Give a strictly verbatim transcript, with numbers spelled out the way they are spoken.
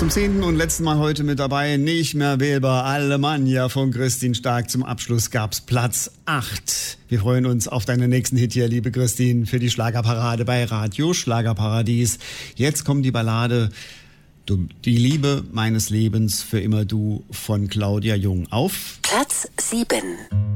Zum zehnten und letzten Mal heute mit dabei, nicht mehr wählbar, Alemannia von Christine Stark. Zum Abschluss gab's Platz acht. Wir freuen uns auf deinen nächsten Hit hier, liebe Christine, für die Schlagerparade bei Radio Schlagerparadies. Jetzt kommt die Ballade Du, Die Liebe meines Lebens für immer du von Claudia Jung auf Platz sieben.